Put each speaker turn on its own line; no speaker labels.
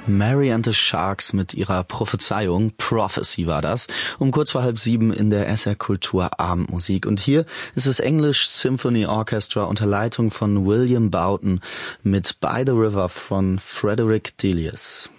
Mary and the Sharks mit ihrer Prophezeiung, Prophecy war das, um kurz vor 6:30 in der SR Kultur Abendmusik. Und hier ist das English Symphony Orchestra unter Leitung von William Boughton mit By the River von Frederick Delius.